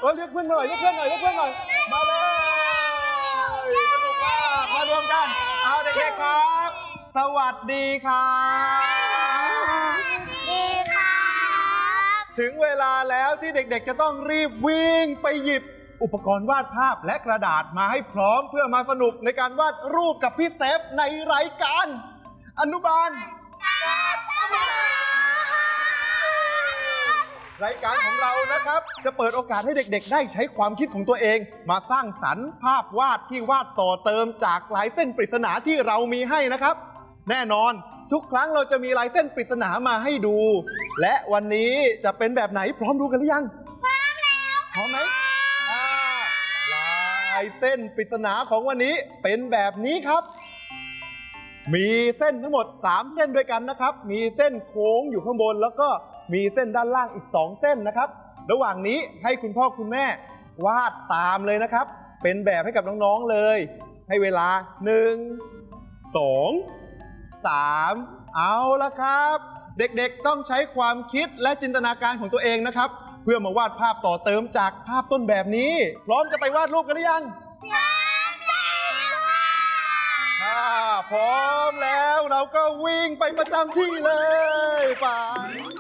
เรียกเพื่อนหน่อยเรียกเพื่อนหน่อยเรียกเพื่อนหน่อยมาเลยสนุกมากมารวมกันเอาเด็กๆครับสวัสดีครับดีครับถึงเวลาแล้วที่เด็กๆจะต้องรีบวิ่งไปหยิบอุปกรณ์วาดภาพและกระดาษมาให้พร้อมเพื่อมาสนุกในการวาดรูปกับพี่เซฟในรายการอนุบาลรายการของเรานะครับจะเปิดโอกาสให้เด็กๆได้ใช้ความคิดของตัวเองมาสร้างสรรค์ภาพวาดที่วาดต่อเติมจากลายเส้นปริศนาที่เรามีให้นะครับแน่นอนทุกครั้งเราจะมีลายเส้นปริศนามาให้ดูและวันนี้จะเป็นแบบไหนพร้อมดูกันหรือยังพร้อมแล้วพร้อมไหมลายเส้นปริศนาของวันนี้เป็นแบบนี้ครับมีเส้นทั้งหมด3เส้นด้วยกันนะครับมีเส้นโค้งอยู่ข้างบนแล้วก็มีเส้นด้านล่างอีก2เส้นนะครับระหว่างนี้ให้คุณพ่อคุณแม่วาดตามเลยนะครับเป็นแบบให้กับน้องๆเลยให้เวลา1 2 3เอาละครับเด็กๆต้องใช้ความคิดและจินตนาการของตัวเองนะครับเพื่อมาวาดภาพต่อเติมจากภาพต้นแบบนี้พร้อมจะไปวาดรูปกันหรือยังพร้อมแล้วค่ะพร้อมแล้วเราก็วิ่งไปประจำที่เลยไป